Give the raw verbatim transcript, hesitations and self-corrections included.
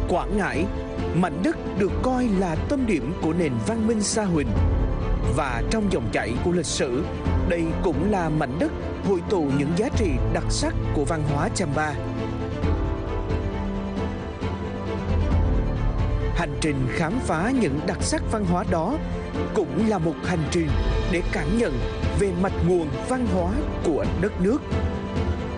Quảng Ngãi, mảnh đất được coi là tâm điểm của nền văn minh Sa Huỳnh. Và trong dòng chảy của lịch sử, đây cũng là mảnh đất hội tụ những giá trị đặc sắc của văn hóa Champa. Hành trình khám phá những đặc sắc văn hóa đó cũng là một hành trình để cảm nhận về mạch nguồn văn hóa của đất nước.